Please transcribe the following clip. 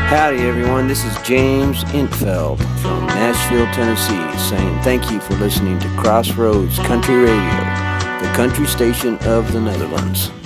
Howdy, everyone. This is James Intfeld from Nashville, Tennessee, saying thank you for listening to Crossroads Country Radio, the country station of the Netherlands.